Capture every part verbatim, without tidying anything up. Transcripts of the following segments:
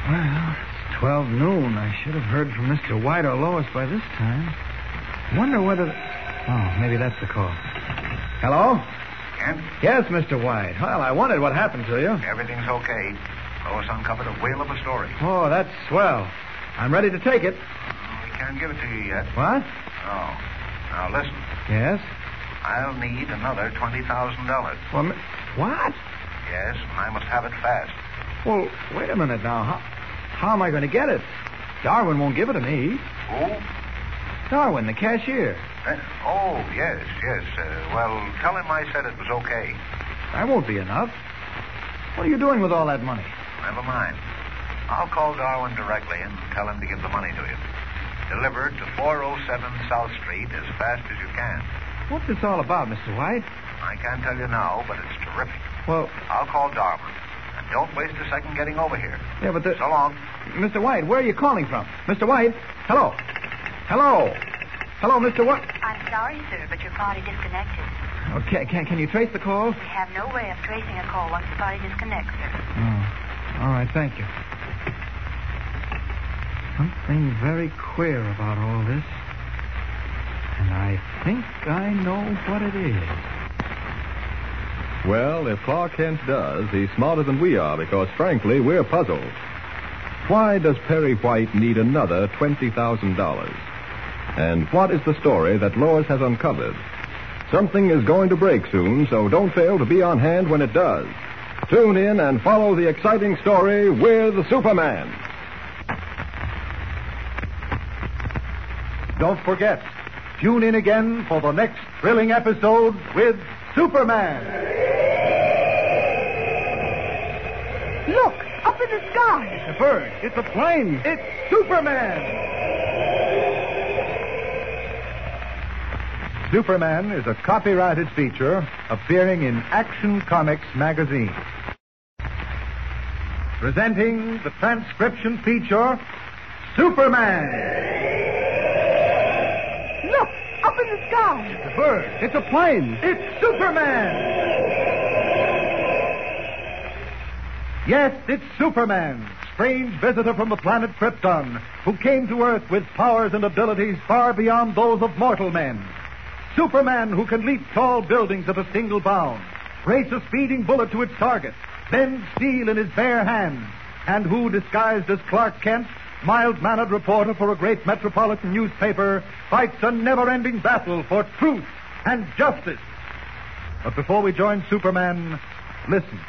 Well, it's twelve noon. I should have heard from Mister White or Lois by this time. Wonder whether... Oh, maybe that's the call. Hello? Kent? Yes, Mister White. Well, I wondered what happened to you. Everything's okay. Lois uncovered a whale of a story. Oh, that's swell. I'm ready to take it. Oh, we can't give it to you yet. What? Oh. Now, listen. Yes? I'll need another twenty thousand dollars. Well, mi- what? Yes, and I must have it fast. Well, wait a minute now. How, how am I going to get it? Darwin won't give it to me. Who? Darwin, the cashier. Uh, oh, yes, yes. Uh, well, tell him I said it was okay. That won't be enough. What are you doing with all that money? Never mind. I'll call Darwin directly and tell him to give the money to you. Deliver to four oh seven South Street as fast as you can. What's this all about, Mister White? I can't tell you now, but it's terrific. Well, I'll call Darwin. And don't waste a second getting over here. yeah, but the... So long. Mister White, where are you calling from? Mister White? Hello? Hello? Hello, Mister White? I'm sorry, sir, but your party disconnected. Okay, can, can you trace the call? We have no way of tracing a call once the party disconnects, sir. Oh, all right, thank you. Something very queer about all this. And I think I know what it is. Well, if Clark Kent does, he's smarter than we are because, frankly, we're puzzled. Why does Perry White need another twenty thousand dollars? And what is the story that Lois has uncovered? Something is going to break soon, so don't fail to be on hand when it does. Tune in and follow the exciting story with Superman. Don't forget, tune in again for the next thrilling episode with Superman. Look, up in the sky. It's a bird. It's a plane. It's Superman. Superman is a copyrighted feature appearing in Action Comics magazine. Presenting the transcription feature, Superman. Look, up in the sky. It's a bird. It's a plane. It's Superman. Yes, it's Superman, strange visitor from the planet Krypton, who came to Earth with powers and abilities far beyond those of mortal men. Superman who can leap tall buildings at a single bound, race a speeding bullet to its target, bend steel in his bare hands, and who, disguised as Clark Kent, mild-mannered reporter for a great metropolitan newspaper, fights a never-ending battle for truth and justice. But before we join Superman, listen.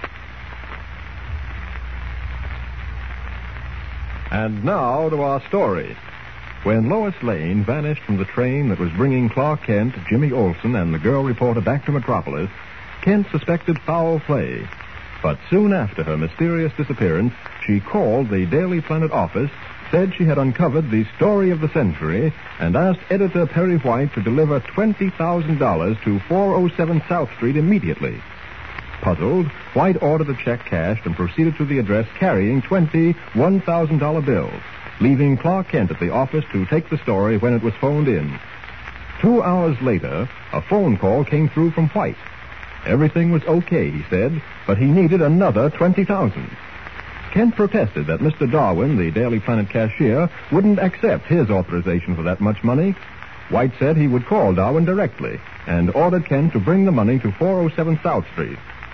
And now to our story. When Lois Lane vanished from the train that was bringing Clark Kent, Jimmy Olsen, and the girl reporter back to Metropolis, Kent suspected foul play. But soon after her mysterious disappearance, she called the Daily Planet office, said she had uncovered the story of the century, and asked editor Perry White to deliver twenty thousand dollars to four oh seven South Street immediately. Puzzled, White ordered a check cashed and proceeded to the address carrying twenty one thousand dollars bills, leaving Clark Kent at the office to take the story when it was phoned in. Two hours later, a phone call came through from White. Everything was okay, he said, but he needed another twenty thousand dollars. Kent protested that Mister Darwin, the Daily Planet cashier, wouldn't accept his authorization for that much money. White said he would call Darwin directly and ordered Kent to bring the money to four oh seven South Street.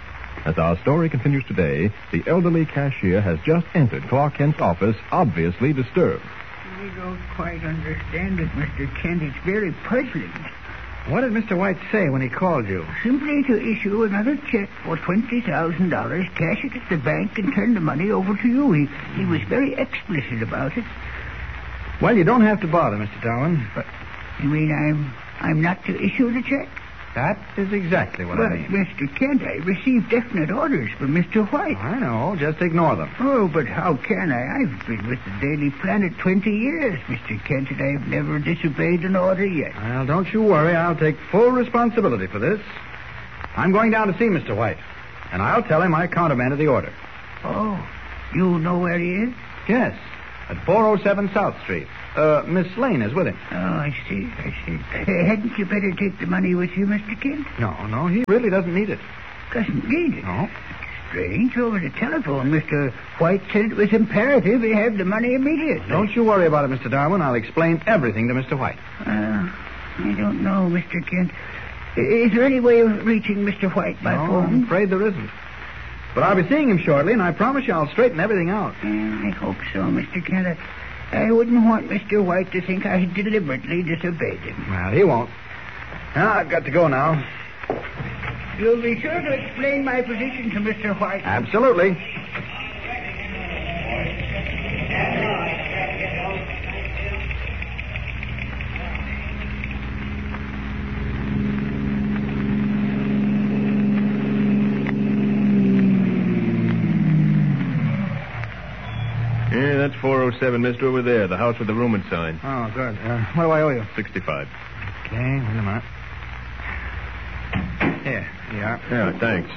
As our story continues today, the elderly cashier has just entered Clark Kent's office, obviously disturbed. I don't quite understand it, Mister Kent. It's very puzzling. What did Mister White say when he called you? Simply to issue another check for twenty thousand dollars, cash it at the bank, and turn the money over to you. He, he was very explicit about it. Well, you don't have to bother, Mister Darwin. But you mean I'm I'm not to issue the check? That is exactly what well, I mean. Mister Kent, I received definite orders from Mister White. I know. Just ignore them. Oh, but how can I? I've been with the Daily Planet twenty years, Mister Kent, and I've never disobeyed an order yet. Well, don't you worry. I'll take full responsibility for this. I'm going down to see Mister White, and I'll tell him I countermanded the order. Oh, you know where he is? Yes, at four oh seven South Street. Uh, Miss Lane is with him. Oh, I see, I see. Uh, hadn't you better take the money with you, Mister Kent? No, no, he really doesn't need it. Doesn't need it? No. strange. Over the telephone, Mister White said it was imperative he have the money immediately. Don't you worry about it, Mister Darwin. I'll explain everything to Mister White. Uh, I don't know, Mister Kent. Is there any way of reaching Mister White by no, phone? I'm afraid there isn't. But I'll be seeing him shortly, and I promise you I'll straighten everything out. Yeah, I hope so, Mister Kent. I, I wouldn't want Mister White to think I deliberately disobeyed him. Well, he won't. Now, I've got to go now. You'll be sure to explain my position to Mister White. Absolutely. Yeah, that's four oh seven, mister, over there, the house with the room sign. Oh, good. Uh, what do I owe you? sixty-five. Okay, wait a minute. Here, you are. Yeah, thanks.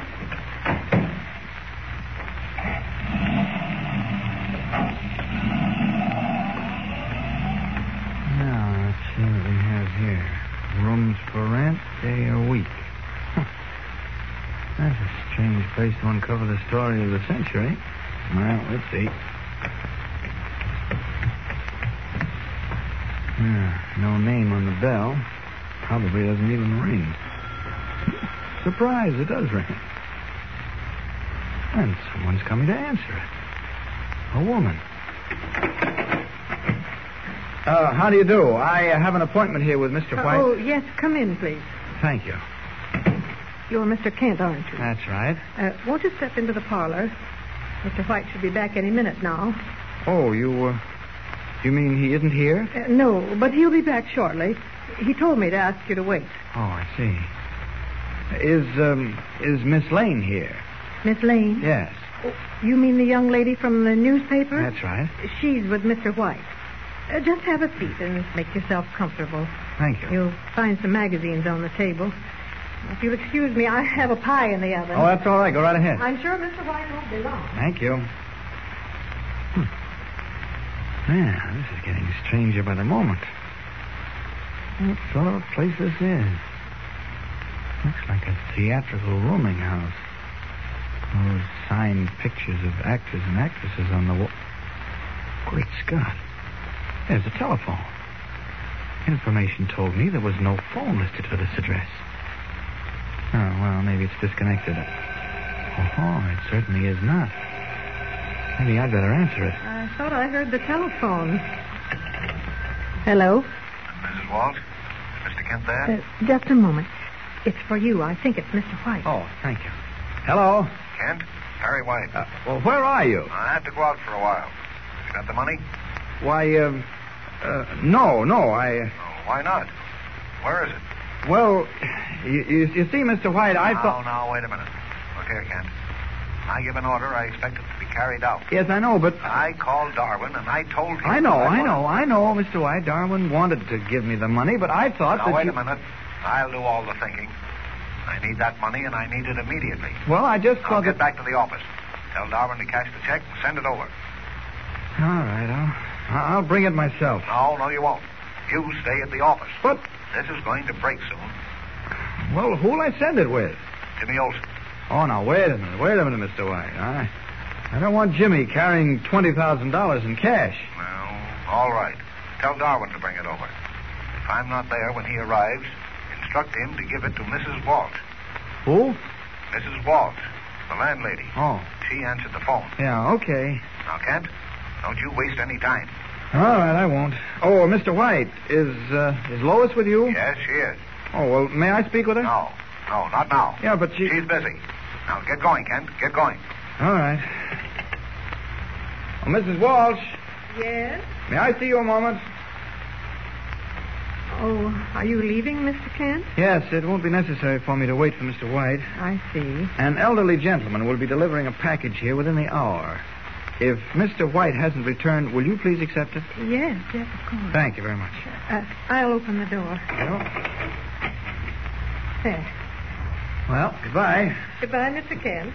Now, let's see what we have here. Rooms for rent, day a week. Huh. That's a strange place to uncover the story of the century. Well, let's see. Yeah, no name on the bell. Probably doesn't even ring. Surprise, it does ring. And someone's coming to answer it. A woman. Uh, how do you do? I uh, have an appointment here with Mister White. Oh, yes, come in, please. Thank you. You're Mister Kent, aren't you? That's right. Uh, won't you step into the parlor? Mister White should be back any minute now. Oh, you, uh, you mean he isn't here? Uh, no, but he'll be back shortly. He told me to ask you to wait. Oh, I see. Is, um, is Miss Lane here? Miss Lane? Yes. Oh, you mean the young lady from the newspaper? That's right. She's with Mister White. Uh, just have a seat and make yourself comfortable. Thank you. You'll find some magazines on the table. If you'll excuse me, I have a pie in the oven. Oh, that's all right. Go right ahead. I'm sure Mister White won't be long. Thank you. Hmm. Yeah, this is getting stranger by the moment. What sort of a place this is? Looks like a theatrical rooming house. Those signed pictures of actors and actresses on the wall. Great Scott. There's a telephone. Information told me there was no phone listed for this address. Oh, well, maybe it's disconnected. Oh, it certainly is not. Maybe I'd better answer it. I thought I heard the telephone. Hello? Missus Walsh? Is Mister Kent there? Uh, just a moment. It's for you. I think it's Mister White. Oh, thank you. Hello? Kent? Harry White. Uh, well, where are you? I had to go out for a while. You got the money? Why, um, uh, no, no, I... Oh, why not? Where is it? Well, you, you, you see, Mister White, I now, thought... Now, wait a minute. Look here, Kent. I give an order, I expect it to be carried out. Yes, I know, but... I called Darwin, and I told him... I know, I, I know, I know, Mister White. Darwin wanted to give me the money, but I thought now, that wait you... a minute. I'll do all the thinking. I need that money, and I need it immediately. Well, I just I'll thought get that... back to the office. Tell Darwin to cash the check and send it over. All right, I'll, I'll bring it myself. No, no, you won't. You stay at the office. But... This is going to break soon. Well, who'll I send it with? Jimmy Olsen. Oh, now, wait a minute, wait a minute, Mister White. I, I don't want Jimmy carrying twenty thousand dollars in cash. Well, all right. Tell Darwin to bring it over. If I'm not there when he arrives, instruct him to give it to Missus Walsh. Who? Missus Walsh, the landlady. Oh. She answered the phone. Yeah, okay. Now, Kent, don't you waste any time. All right, I won't. Oh, Mister White, is uh, is Lois with you? Yes, she is. Oh, well, may I speak with her? No, no, not now. Yeah, but she... She's busy. Now, get going, Kent. Get going. All right. Oh, Missus Walsh, Yes? may I see you a moment? Oh, are you leaving, Mister Kent? Yes, it won't be necessary for me to wait for Mister White. I see. An elderly gentleman will be delivering a package here within the hour. If Mister White hasn't returned, will you please accept it? Yes, yes, of course. Thank you very much. Uh, I'll open the door. Well, There. well goodbye. Goodbye, Mister Kent.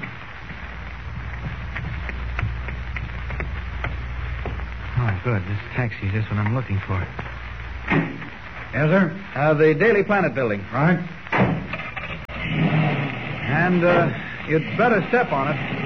Oh, good. This taxi's just what I'm looking for. Yes, sir. Uh, the Daily Planet building. Right. And uh, You'd better step on it.